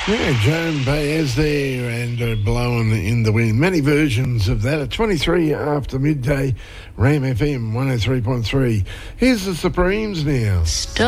Yeah, Joan Baez there and Blowing in the Wind. Many versions of that at 23 after midday, Ram FM 103.3. Here's the Supremes now. Stop.